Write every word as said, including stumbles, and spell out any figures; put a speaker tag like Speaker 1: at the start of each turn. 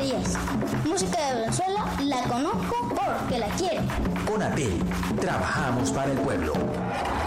Speaker 1: diez. Música de Venezuela la conozco porque la quiero.
Speaker 2: Conatel, trabajamos para el pueblo.